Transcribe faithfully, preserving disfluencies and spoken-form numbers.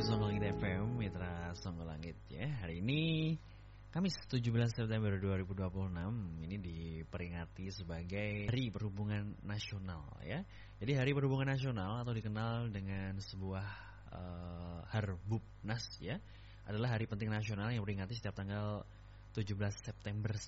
Songgolangit F M, Mitra Songgolangit ya. Hari ini Kamis tujuh belas September dua ribu dua puluh enam ini diperingati sebagai Hari Perhubungan Nasional ya. Jadi Hari Perhubungan Nasional atau dikenal dengan sebuah uh, Harbubnas ya, adalah hari penting nasional yang diperingati setiap tanggal tujuh belas September